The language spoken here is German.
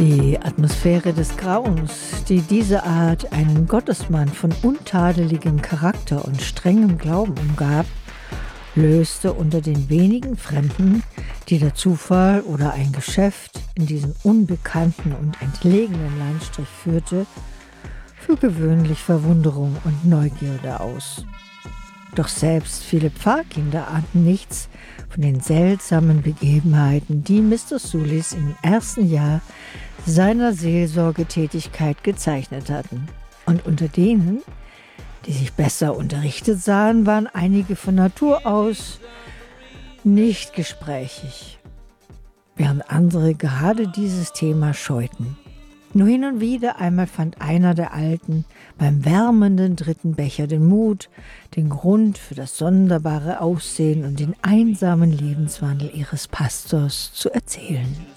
Die Atmosphäre des Grauens, die diese Art einen Gottesmann von untadeligem Charakter und strengem Glauben umgab, löste unter den wenigen Fremden, die der Zufall oder ein Geschäft in diesen unbekannten und entlegenen Landstrich führte, für gewöhnlich Verwunderung und Neugierde aus. Doch selbst viele Pfarrkinder ahnten nichts von den seltsamen Begebenheiten, die Mr. Soulis im ersten Jahr seiner Seelsorgetätigkeit gezeichnet hatten. Und unter denen, die sich besser unterrichtet sahen, waren einige von Natur aus nicht gesprächig, während andere gerade dieses Thema scheuten. Nur hin und wieder einmal fand einer der Alten beim wärmenden dritten Becher den Mut, den Grund für das sonderbare Aussehen und den einsamen Lebenswandel ihres Pastors zu erzählen.